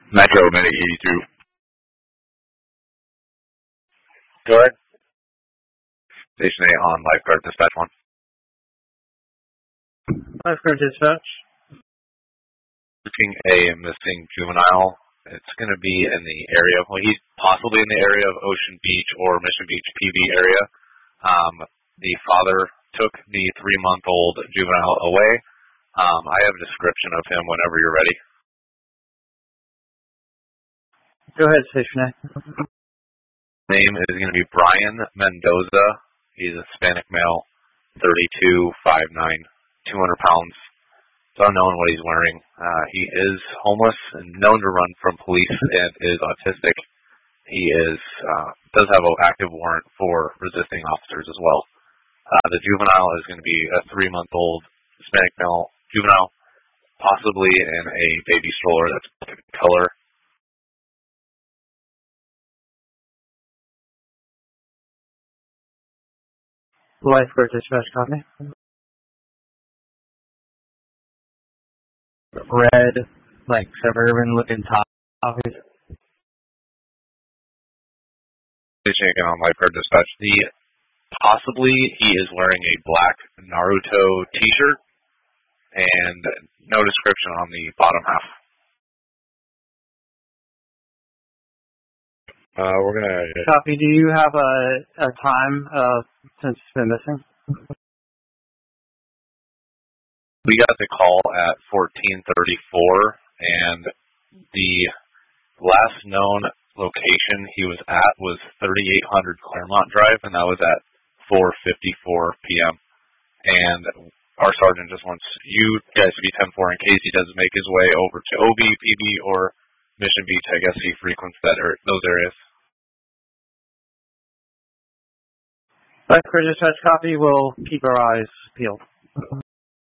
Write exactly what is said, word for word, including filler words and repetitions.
Metro Medic eighty-two. Go ahead. Station A on lifeguard dispatch one. Lifeguard dispatch. Looking a missing juvenile. It's going to be in the area, well, he's possibly in the area of Ocean Beach or Mission Beach P V area. Um, the father took the three-month-old juvenile away. Um, I have a description of him whenever you're ready. Go ahead, Station A. Name is going to be Brian Mendoza. He's a Hispanic male, thirty-two, five nine, two hundred pounds. It's unknown what he's wearing. Uh, he is homeless and known to run from police and is autistic. He is uh, does have an active warrant for resisting officers as well. Uh, the juvenile is going to be a three-month-old Hispanic male juvenile, possibly in a baby stroller that's black color. Lifeguard dispatch copy. Red, like suburban looking top. Obviously. Checking on lifeguard dispatch. The possibly he is wearing a black Naruto T-shirt and no description on the bottom half. Uh, we're gonna copy. Do you have a a time uh, since it's been missing? We got the call at fourteen thirty-four, and the last known location he was at was thirty-eight hundred Claremont Drive, and that was at four fifty-four p.m. And our sergeant just wants you guys to be ten four in case he doesn't make his way over to O B, P B, or Mission Beach. I guess he frequents that er- those areas. Lifeguard dispatch copy. We'll keep our eyes peeled.